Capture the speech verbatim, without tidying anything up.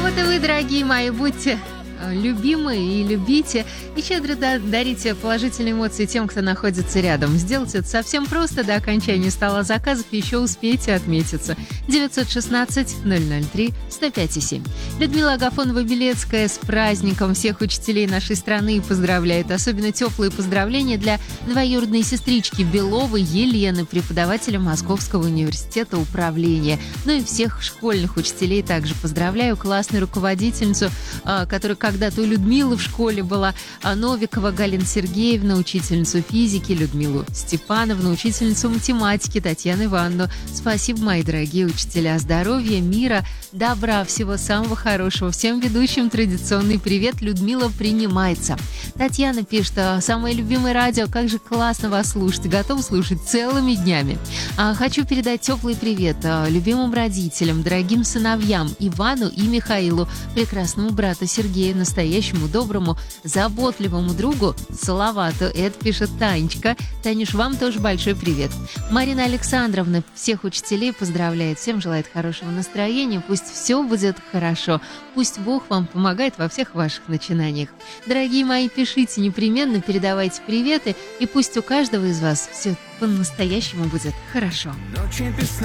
вот и вы, дорогие мои, будьте любимы и любите, и щедро дарите положительные эмоции тем, кто находится рядом. Сделать это совсем просто. До окончания стола заказов еще успейте отметиться. девятьсот шестнадцать ноль ноль три сто пять семь. Людмила Агафонова-Белецкая с праздником всех учителей нашей страны поздравляет. Особенно теплые поздравления для двоюродной сестрички Беловой Елены, преподавателя Московского университета управления. Ну и всех школьных учителей также поздравляю. Классную руководительницу, которая когда-то у Людмилы в школе была, Новикова Галина Сергеевна, учительницу физики, Людмилу Степановну, учительницу математики Татьяну Ивановну. Спасибо, мои дорогие учителя. Здоровья, мира, добра, всего самого хорошего. Всем ведущим традиционный привет. Людмила принимается. Татьяна пишет: самое любимое радио, как же классно вас слушать. Готов слушать целыми днями. Хочу передать теплый привет любимым родителям, дорогим сыновьям Ивану и Михаилу, прекрасному брату Сергею, настоящему доброму, заботливому другу Салавату. Это пишет Танечка. Танюш, вам тоже большой привет. Марина Александровна всех учителей поздравляет, всем желает хорошего настроения. Пусть все будет хорошо. Пусть Бог вам помогает во всех ваших начинаниях. Дорогие мои, пишите непременно, передавайте приветы, и пусть у каждого из вас все по-настоящему будет хорошо.